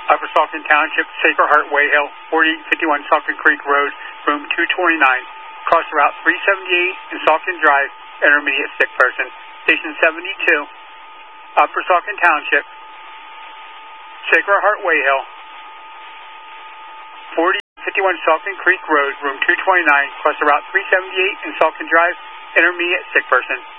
Upper Salton Township, Sacred Heart Way Hill, 4051 Salton Creek Road, room 229. Cross route 378 in Salton Drive, intermediate sick person. Station 72, Upper Salton Township, Sacred Heart Way Hill, 4051 Salton Creek Road, room 229. Cross route 378 in Salton Drive, intermediate sick person.